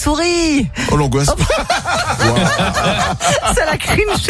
souris. Oh, l'angoisse. C'est la cringe.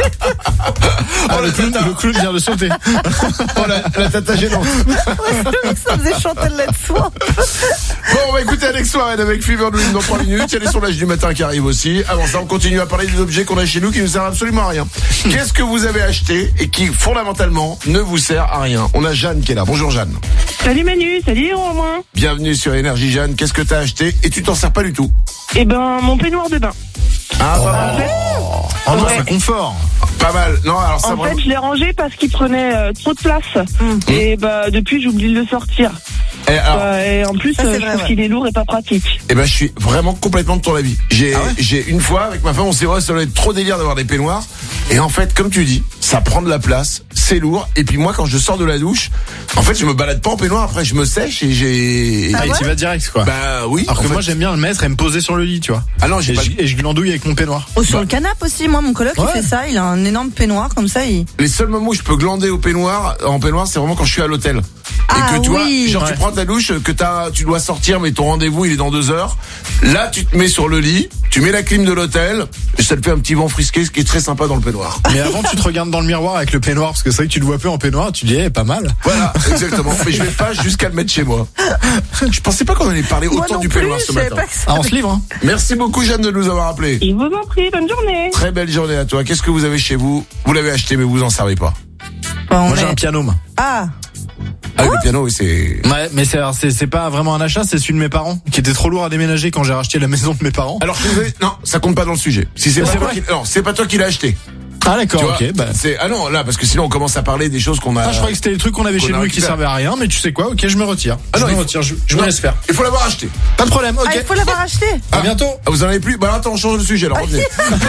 Le clown vient de sauter. Oh, la tata gênante. Ça faisait chanter le lait de soie. Bon, on va écouter Alex Warren avec Fever Dream dans 3 minutes. Il y a les sondages du matin qui arrivent aussi. Avant ça, on continue à parler des objets qu'on a chez nous qui ne servent absolument à rien. Qu'est-ce que vous avez acheté et qui, fondamentalement, ne vous sert à rien? On a Jeanne qui est là. Bonjour Jeanne. Salut Manu, salut Romain. Bienvenue sur Énergie Jeanne. Qu'est-ce que t'as acheté et tu t'en sers pas du tout? Eh ben, mon peignoir de bain. Ah, pas mal. Oh non, Ouais. c'est confort. Pas mal. Non, alors ça En vraiment. fait, je l'ai rangé parce qu'il prenait trop de place. Et bah, depuis, j'oublie de le sortir. Et alors, Et en plus, Ça, c'est je vrai, trouve ouais. qu'il est lourd et pas pratique. eh ben, je suis vraiment complètement de ton avis. J'ai une fois avec ma femme, on s'est dit, ouais, ça doit être trop délire d'avoir des peignoirs. Et en fait, comme tu dis, ça prend de la place, c'est lourd. Et puis moi, quand je sors de la douche, en fait, je me balade pas en peignoir. Après, je me sèche et j'ai. Ah, et tu vas direct, quoi. Bah oui. Alors en que fait. moi, j'aime bien le mettre et me poser sur le lit, tu vois. Ah non, j'ai pas. Et je glandouille avec mon peignoir. Oh, sur le canapé aussi, moi, mon coloc, il Ouais. fait ça. Il a un énorme peignoir, comme ça, Les seuls moments où je peux glander en peignoir, c'est vraiment quand je suis à l'hôtel. Ah Et que tu oui. vois, genre Ouais. tu prends ta douche, que tu dois sortir, mais ton rendez-vous il est dans 2 heures. Là, tu te mets sur le lit, tu mets la clim de l'hôtel, et ça te fait un petit vent frisqué, ce qui est très sympa dans le peignoir. Mais avant, tu te regardes dans le miroir avec le peignoir, parce que c'est vrai que tu le vois peu en peignoir, tu dis, pas mal. Voilà, exactement. Mais je vais pas jusqu'à le mettre chez moi. Je pensais pas qu'on allait parler Moi autant non du plus, peignoir je ce savais matin. pas que ça. Ah, on se livre, hein. Merci beaucoup Jeanne de nous avoir appelé. Il vous en prie, bonne journée. Très belle journée à toi. Qu'est-ce que vous avez chez vous? Vous l'avez acheté mais vous en servez pas. Bon, Moi, j'ai un piano, moi. Ah, Ah, le piano, oui, c'est. Ouais, mais c'est pas vraiment un achat, c'est celui de mes parents, qui était trop lourd à déménager quand j'ai racheté la maison de mes parents. Alors, non, ça compte pas dans le sujet. Si c'est pas C'est toi vrai. non, c'est pas toi qui l'as acheté. Ah, d'accord, Tu vois, ok, bah. ah non, là, parce que sinon on commence à parler des choses qu'on a. Ah, je croyais que c'était les trucs qu'on avait qu'on chez a nous qui récupéré. servaient à rien, mais tu sais quoi, ok, je me retire. Ah non, je me il faut- retire, je vous Non, laisse faire. Il faut l'avoir acheté. Pas de problème, ok. il faut l'avoir acheté. À bientôt. Ah, vous en avez plus? Bah attends, on change de sujet alors, revenez.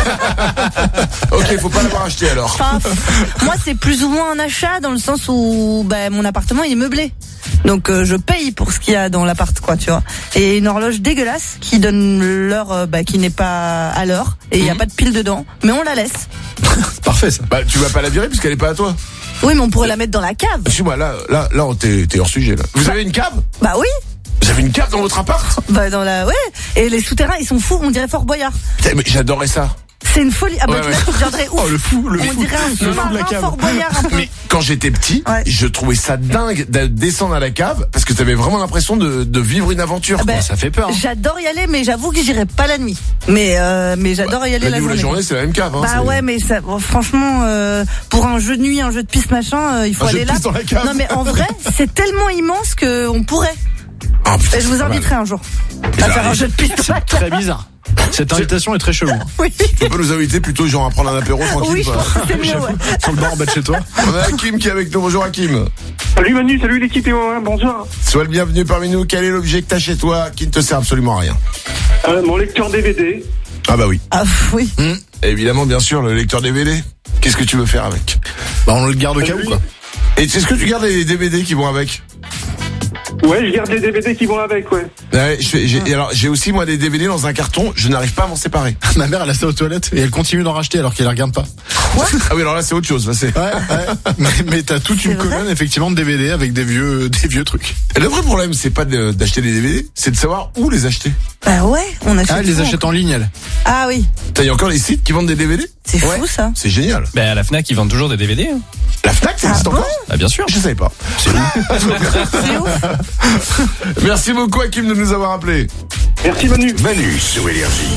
Ok, faut pas l'avoir acheté alors. Enfin, moi, c'est plus ou moins un achat dans le sens où mon appartement il est meublé. Donc je paye pour ce qu'il y a dans l'appart, quoi, tu vois. Et une horloge dégueulasse qui donne l'heure qui n'est pas à l'heure et il y a pas de pile dedans, mais on la laisse. C'est parfait, ça. Bah tu vas pas la virer puisqu'elle est pas à toi. Oui, mais on pourrait la mettre dans la cave. Suis-moi, là, t'es hors sujet là. Vous avez une cave? Bah oui. Vous avez une cave dans votre appart? Bah dans la et les souterrains ils sont fous, on dirait Fort Boyard. Putain, mais j'adorais ça. C'est une folie. Ah bah Ouais, là ouais. tu deviendrais ouf. Oh, le fou. On dirait un le fou de la sous-marin cave. Fort Boyard un peu. Mais quand j'étais petit, Ouais. je trouvais ça dingue de descendre à la cave parce que t'avais vraiment l'impression de vivre une aventure. Ah bah, quoi. Ça fait peur, hein. J'adore y aller, mais j'avoue que j'irai pas la nuit. Mais j'adore y aller La nuit ou la journée. journée, c'est la même cave. Hein, Bah c'est- ouais, mais ça, bon, franchement, pour un jeu de nuit, un jeu de piste machin, il faut Un jeu aller de là. piste dans la cave. Non mais en vrai, c'est tellement immense que on pourrait. Ah, putain, Et je vous c'est pas mal. inviterai un jour à faire un jeu de piste dans la C'est très cave. bizarre. Cette invitation est très chelou. Hein. Oui, Tu peux nous inviter plutôt genre à prendre un apéro tranquille. oui, je quoi. pense que c'est mieux. Ouais. Sur le bar en bas de chez toi. On a Hakim qui est avec nous. Bonjour Hakim. Salut Manu, salut l'équipe et moi, bonjour. Sois le bienvenu parmi nous. Quel est l'objet que t'as chez toi qui ne te sert absolument à rien? Mon lecteur DVD. Ah bah oui. Ah oui. Évidemment, bien sûr, le lecteur DVD. Qu'est-ce que tu veux faire avec? Bah, on le garde au cas où, quoi. Et est-ce que tu gardes les DVD qui vont avec? Ouais, je garde les DVD qui vont avec, ouais. Ouais, j'ai aussi moi des DVD dans un carton. Je n'arrive pas à m'en séparer. Ma mère, elle a ça aux toilettes et elle continue d'en racheter alors qu'elle les regarde pas. Ah oui, alors là c'est autre chose. Là, c'est... Ouais. Mais t'as toute une C'est vrai colonne, effectivement, de DVD avec des vieux trucs. Et le vrai problème, c'est pas d'acheter des DVD, c'est de savoir où les acheter. Bah ouais, on achète. Ah, elle les souvent. achète en ligne, elle. Ah oui, Il y a encore les sites qui vendent des DVD. c'est fou ça. C'est génial. Ben à la Fnac, ils vendent toujours des DVD. Hein. La Fnac, ça existe bon encore? Ah bien sûr. Je savais pas. C'est ouf. Merci beaucoup Hakim de nous avoir appelés. Merci Manu. Manu sur Énergie.